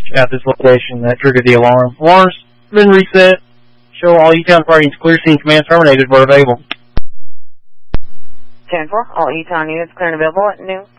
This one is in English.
at this location that triggered the alarm. Alarms been reset. Show all E-Town parties clear scene command terminated where available. 10-4, all E-Town units clear and available at noon.